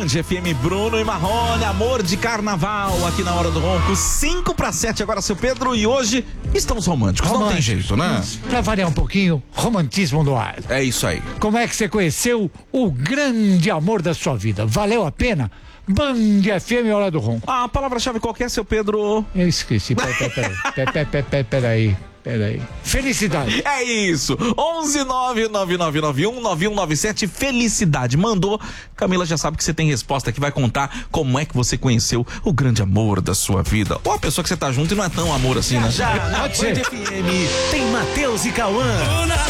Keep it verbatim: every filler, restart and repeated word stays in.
F M, Bruno e Marrone, amor de carnaval aqui na Hora do Ronco, cinco para sete agora, seu Pedro, e hoje estamos românticos, Romântico. não tem jeito, né? Pra variar um pouquinho, romantismo no ar. É isso aí. Como é que você conheceu o grande amor da sua vida? Valeu a pena? Band F M, Hora do Ronco. A palavra-chave qual que é, seu Pedro? Eu esqueci, peraí, peraí, peraí, peraí, peraí, peraí. Felicidade. É isso, onze nove nove nove nove um nove um nove sete, felicidade, mandou. Camila já sabe que você tem resposta, que vai contar como é que você conheceu o grande amor da sua vida, ou a pessoa que você tá junto e não é tão amor assim, né? Já na Band F M tem Matheus e Cauã.